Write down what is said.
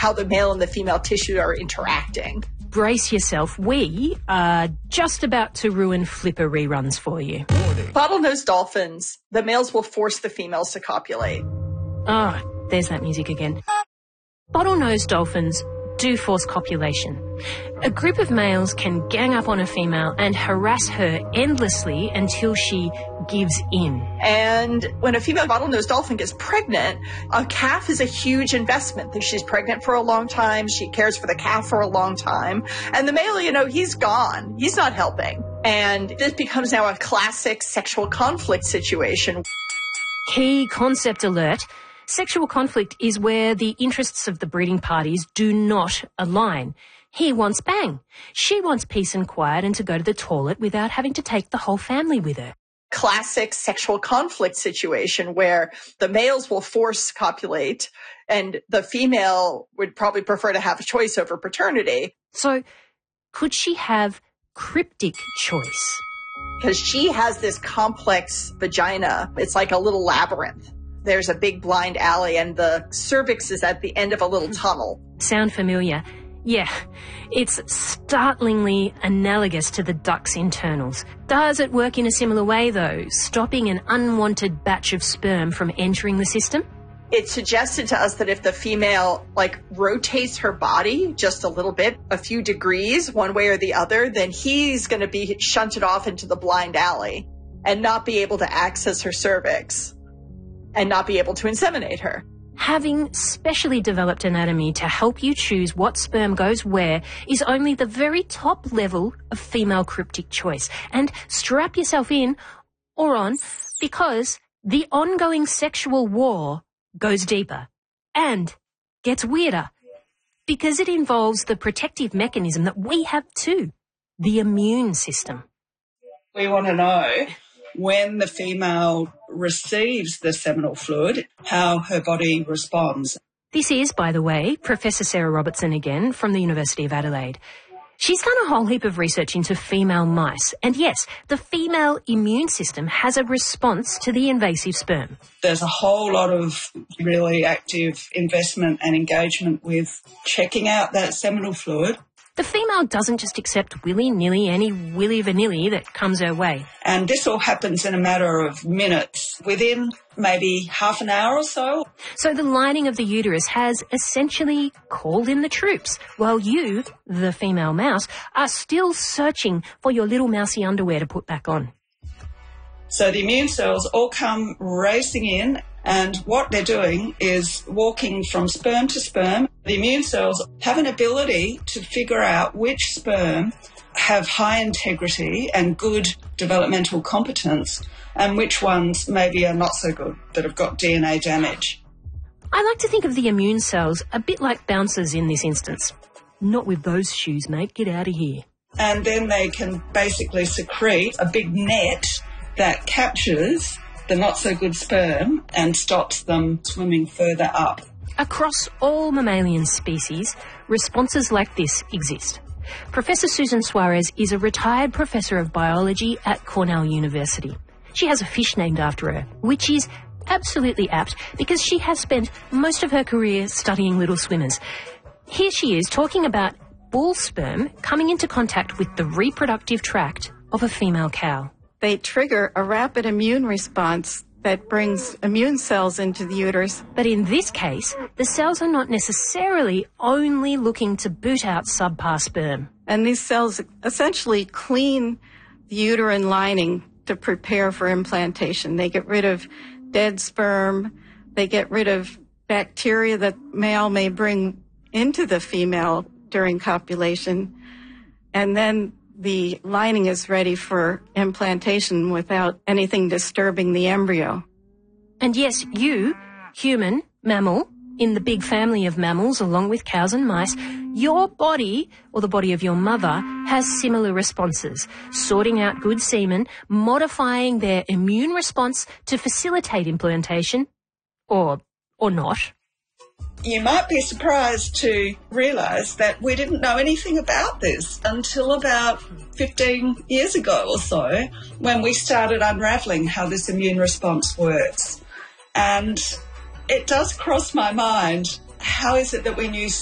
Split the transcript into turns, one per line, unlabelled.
how the male and the female tissue are interacting.
Brace yourself. We are just about to ruin Flipper reruns for you.
Bottlenose dolphins, the males will force the females to copulate.
Oh, there's that music again. Bottlenose dolphins do force copulation. A group of males can gang up on a female and harass her endlessly until she gives in.
And when a female bottlenose dolphin gets pregnant, a calf is a huge investment. She's pregnant for a long time. She cares for the calf for a long time. And the male, he's gone. He's not helping. And this becomes now a classic sexual conflict situation.
Key concept alert. Sexual conflict is where the interests of the breeding parties do not align. He wants bang. She wants peace and quiet and to go to the toilet without having to take the whole family with her.
Classic sexual conflict situation where the males will force copulate and the female would probably prefer to have a choice over paternity.
So could she have cryptic choice?
Because she has this complex vagina. It's like a little labyrinth. There's a big blind alley and the cervix is at the end of a little tunnel.
Sound familiar? Yeah, it's startlingly analogous to the duct's internals. Does it work in a similar way, though, stopping an unwanted batch of sperm from entering the system?
It suggested to us that if the female, rotates her body just a little bit, a few degrees, one way or the other, then he's going to be shunted off into the blind alley and not be able to access her cervix and not be able to inseminate her.
Having specially developed anatomy to help you choose what sperm goes where is only the very top level of female cryptic choice. And strap yourself in or on, because the ongoing sexual war goes deeper and gets weirder, because it involves the protective mechanism that we have too, the immune system.
We want to know when the female receives the seminal fluid, how her body responds.
This is, by the way, Professor Sarah Robertson again from the University of Adelaide. She's done a whole heap of research into female mice, and yes, the female immune system has a response to the invasive sperm.
There's a whole lot of really active investment and engagement with checking out that seminal fluid.
The female doesn't just accept willy-nilly any willy-vanilly that comes her way.
And this all happens in a matter of minutes, within maybe half an hour or so.
So the lining of the uterus has essentially called in the troops, while you, the female mouse, are still searching for your little mousy underwear to put back on.
So the immune cells all come racing in, and what they're doing is walking from sperm to sperm. The immune cells have an ability to figure out which sperm have high integrity and good developmental competence and which ones maybe are not so good, that have got DNA damage.
I like to think of the immune cells a bit like bouncers in this instance. Not with those shoes, mate. Get out of here.
And then they can basically secrete a big net that captures the not-so-good sperm and stops them swimming further up.
Across all mammalian species, responses like this exist. Professor Susan Suarez is a retired professor of biology at Cornell University. She has a fish named after her, which is absolutely apt because she has spent most of her career studying little swimmers. Here she is talking about bull sperm coming into contact with the reproductive tract of a female cow.
They trigger a rapid immune response that brings immune cells into the uterus.
But in this case, the cells are not necessarily only looking to boot out subpar sperm.
And these cells essentially clean the uterine lining to prepare for implantation. They get rid of dead sperm. They get rid of bacteria that male may bring into the female during copulation. And then the lining is ready for implantation without anything disturbing the embryo.
And yes, you, human, mammal, in the big family of mammals along with cows and mice, your body, or the body of your mother, has similar responses, sorting out good semen, modifying their immune response to facilitate implantation, or not.
You might be surprised to realise that we didn't know anything about this until about 15 years ago or so, when we started unravelling how this immune response works. And it does cross my mind, how is it that we knew